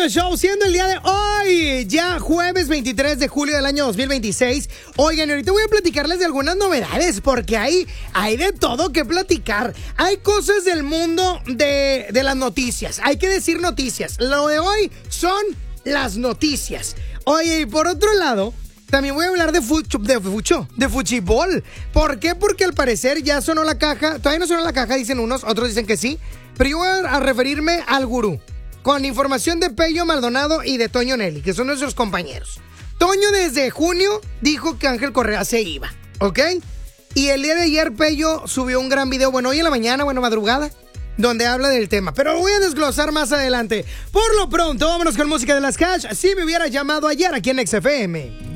el show, siendo el día de hoy, ya jueves 23 de julio del año 2026. Oigan, ahorita voy a platicarles de algunas novedades, porque hay de todo que platicar. Hay cosas del mundo de las noticias, hay que decir noticias. Lo de hoy son las noticias. Oye, y por otro lado, también voy a hablar de fuchibol. ¿Por qué? Porque al parecer ya sonó la caja. Todavía no sonó la caja, dicen unos, otros dicen que sí. Pero yo voy a referirme al gurú, con información de Pello Maldonado y de Toño Nelly, que son nuestros compañeros. Toño desde junio dijo que Ángel Correa se iba, ¿ok? Y el día de ayer Pello subió un gran video, bueno, hoy en la mañana, bueno, madrugada, donde habla del tema. Pero lo voy a desglosar más adelante. Por lo pronto, vámonos con música de las Cash. Si me hubiera llamado ayer aquí en XFM.